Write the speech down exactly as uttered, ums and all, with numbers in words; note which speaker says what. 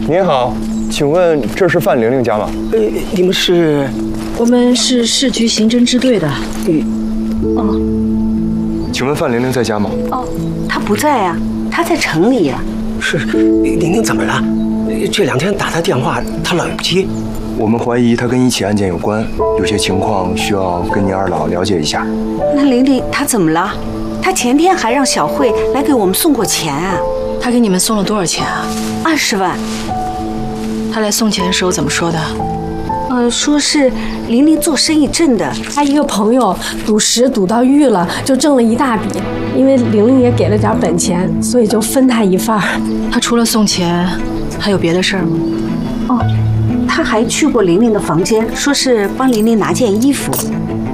Speaker 1: 您好，请问这是范玲玲家吗？
Speaker 2: 呃，你们是？
Speaker 3: 我们是市局刑侦支队的。
Speaker 2: 嗯。
Speaker 3: 哦。
Speaker 1: 请问范玲玲在家吗？
Speaker 4: 哦，她不在啊，她在城里呀。
Speaker 2: 是，玲玲怎么了？这两天打她电话，她老不接。
Speaker 1: 我们怀疑她跟一起案件有关，有些情况需要跟您二老了解一下。
Speaker 4: 那玲玲她怎么了？她前天还让小慧来给我们送过钱啊。
Speaker 3: 她给你们送了多少钱啊？
Speaker 4: 二十万。
Speaker 3: 她来送钱的时候怎么说的？
Speaker 4: 呃，说是玲玲做生意挣的。
Speaker 5: 她一个朋友赌石赌到狱了，就挣了一大笔。因为玲玲也给了点本钱，所以就分她一份儿。
Speaker 3: 她除了送钱，还有别的事儿吗？
Speaker 4: 哦。他还去过玲玲的房间，说是帮玲玲拿件衣服。